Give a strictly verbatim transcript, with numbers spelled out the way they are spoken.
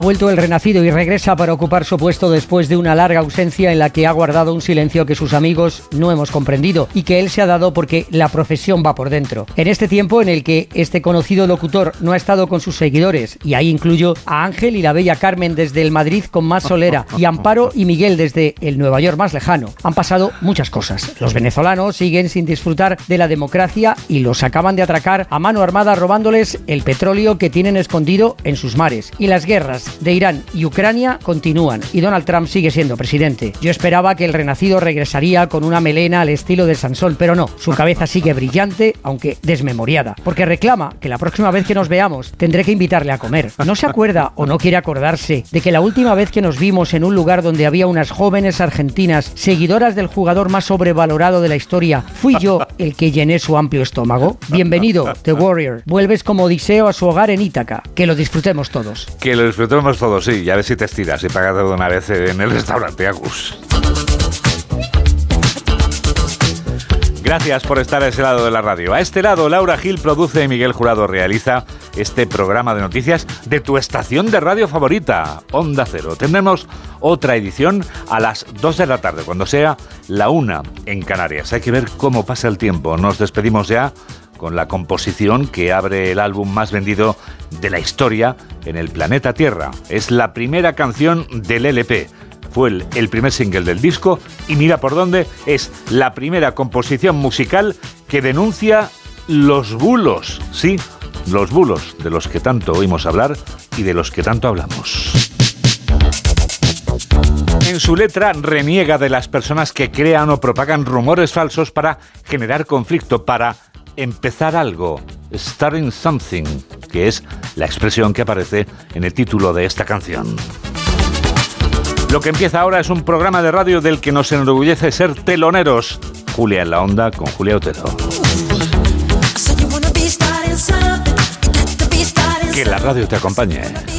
Ha vuelto el renacido y regresa para ocupar su puesto después de una larga ausencia en la que ha guardado un silencio que sus amigos no hemos comprendido y que él se ha dado porque la profesión va por dentro. En este tiempo en el que este conocido locutor no ha estado con sus seguidores, y ahí incluyo a Ángel y la bella Carmen desde el Madrid con más solera, y Amparo y Miguel desde el Nueva York más lejano, han pasado muchas cosas. Los venezolanos siguen sin disfrutar de la democracia y los acaban de atracar a mano armada robándoles el petróleo que tienen escondido en sus mares. Y las guerras de Irán y Ucrania continúan y Donald Trump sigue siendo presidente. Yo esperaba que el renacido regresaría con una melena al estilo de Sansón, pero no, su cabeza sigue brillante, aunque desmemoriada, porque reclama que la próxima vez que nos veamos tendré que invitarle a comer. ¿No se acuerda o no quiere acordarse de que la última vez que nos vimos en un lugar donde había unas jóvenes argentinas seguidoras del jugador más sobrevalorado de la historia, fui yo el que llené su amplio estómago? Bienvenido, The Warrior. Vuelves como Odiseo a su hogar en Ítaca. Que lo disfrutemos todos. Que lo disfrutemos todos, sí. Y a ver si te estiras y pagas de una vez en el restaurante Agus. Gracias por estar a ese lado de la radio. A este lado, Laura Gil produce y Miguel Jurado realiza este programa de noticias de tu estación de radio favorita, Onda Cero. Tendremos otra edición a las dos de la tarde, cuando sea la una en Canarias. Hay que ver cómo pasa el tiempo. Nos despedimos ya con la composición que abre el álbum más vendido de la historia en el planeta Tierra. Es la primera canción del L P. Fue el, el primer single del disco y mira por dónde, es la primera composición musical que denuncia los bulos. Sí, los bulos de los que tanto oímos hablar y de los que tanto hablamos. En su letra reniega de las personas que crean o propagan rumores falsos para generar conflicto, para empezar algo, starting something, que es la expresión que aparece en el título de esta canción. Lo que empieza ahora es un programa de radio del que nos enorgullece ser teloneros. Julia en la Onda con Julia Otero. Que la radio te acompañe.